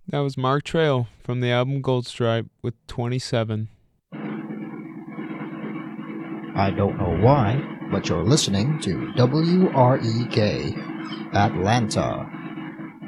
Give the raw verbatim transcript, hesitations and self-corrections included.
That was Mark Trail from the album Gold Stripe with twenty-seven. I don't know why, but you're listening to W R E K, Atlanta.